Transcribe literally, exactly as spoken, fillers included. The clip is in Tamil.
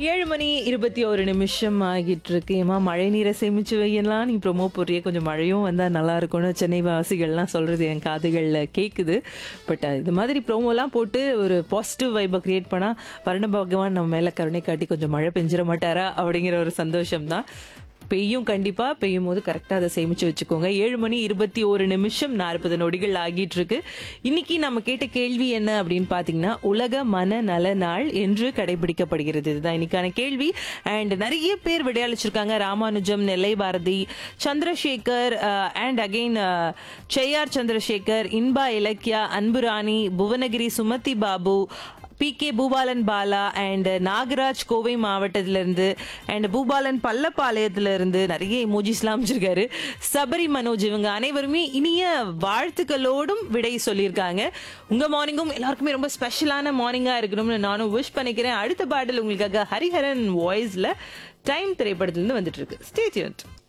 ஏழு மணி இருபத்தி ஒரு நிமிஷம் ஆகிட்டு இருக்கு. ஏமா மழை நீரை சேமிச்சு வையலாம் நீ ப்ரொமோ போடுறிய, கொஞ்சம் மழையும் வந்தால் நல்லா இருக்கும்னு சென்னை வாசிகள்லாம் சொல்கிறது என் காதுகளில் கேட்குது. பட் இது மாதிரி ப்ரோமோலாம் போட்டு ஒரு பாசிட்டிவ் வைப்பை க்ரியேட் பண்ணால் வருண பகவான் நம்ம மேலே கருணை காட்டி கொஞ்சம் மழை பெஞ்சிட மாட்டாரா அப்படிங்கிற ஒரு சந்தோஷம் தான். பெய்யும், கண்டிப்பா பெய்யும் போது கரெக்டா அதை சேமிச்சு வச்சுக்கோங்க. ஏழு மணி இருபத்தி ஒரு நிமிஷம் நாற்பது நொடிகள் ஆகிட்டு இருக்கு. இன்னைக்கு நம்ம கேட்ட கேள்வி என்ன அப்படின்னு பாத்தீங்கன்னா, உலக மன நல நாள் என்று கடைபிடிக்கப்படுகிறது. இதுதான் இன்னைக்கான கேள்வி. அண்ட் நிறைய பேர் விடையளிச்சிருக்காங்க. ராமானுஜம், நெல்லை Bharathi, Chandrasekhar and again Cheyyar Chandrasekhar, Inba Ilakkiya, Anburani, Bhuvanagiri Sumathi Babu, B K Boopalan Bala and Nagaraj Kovai மாவட்டத்திலிருந்து, அண்ட் பூபாலன் பள்ளப்பாளையத்திலிருந்து நிறைய இமோஜிஸ்லாம் அமைச்சிருக்காரு. சபரி மனோஜ், இவங்க அனைவருமே இனிய வாழ்த்துக்களோடும் விடை சொல்லியிருக்காங்க. உங்க மார்னிங்கும் எல்லாருக்குமே ரொம்ப ஸ்பெஷலான மார்னிங்கா இருக்கணும்னு நானும் விஷ் பண்ணிக்கிறேன். அடுத்த பாடல் உங்களுக்காக ஹரிஹரன் வாய்ஸ்ல டைம் திரைப்படத்திலிருந்து வந்துட்டு இருக்கு. Stay tuned.